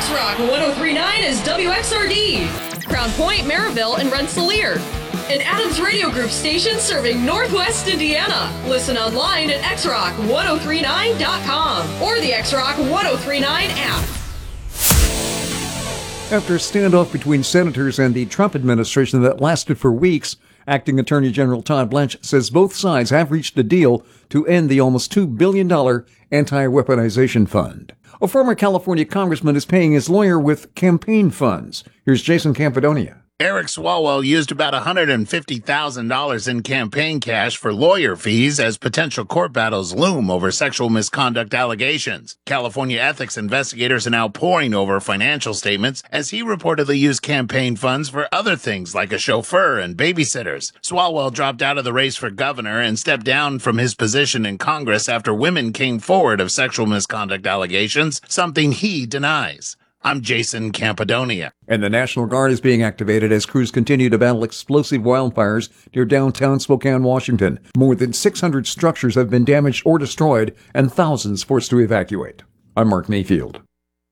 X-Rock 103.9 is WXRD. Crown Point, Maryville, and Rensselaer. An Adams Radio Group station serving Northwest Indiana. Listen online at xrock1039.com or the X-Rock 1039 app. After a standoff between senators and the Trump administration that lasted for weeks, Acting Attorney General Todd Blanche says both sides have reached a deal to end the almost $2 billion anti-weaponization fund. A former California congressman is paying his lawyer with campaign funds. Here's Jason Campidonia. Eric Swalwell used about $150,000 in campaign cash for lawyer fees as potential court battles loom over sexual misconduct allegations. California ethics investigators are now poring over financial statements as he reportedly used campaign funds for other things like a chauffeur and babysitters. Swalwell dropped out of the race for governor and stepped down from his position in Congress after women came forward of sexual misconduct allegations, something he denies. I'm Jason Campidonia. And the National Guard is being activated as crews continue to battle explosive wildfires near downtown Spokane, Washington. More than 600 structures have been damaged or destroyed and thousands forced to evacuate. I'm Mark Mayfield.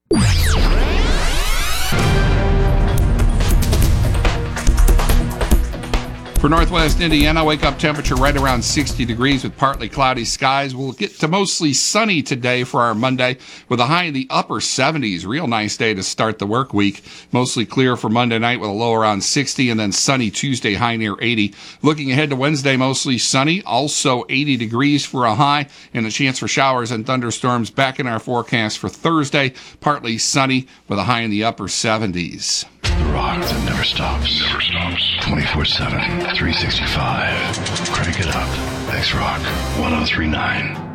For Northwest Indiana, wake-up temperature right around 60 degrees with partly cloudy skies. We'll get to mostly sunny today for our Monday with a high in the upper 70s. Real nice day to start the work week. Mostly clear for Monday night with a low around 60 and then sunny Tuesday, high near 80. Looking ahead to Wednesday, mostly sunny, also 80 degrees for a high and a chance for showers and thunderstorms back in our forecast for Thursday. Partly sunny with a high in the upper 70s. The rock that never stops. 24/7, 365. Crank it up. X-Rock 1039.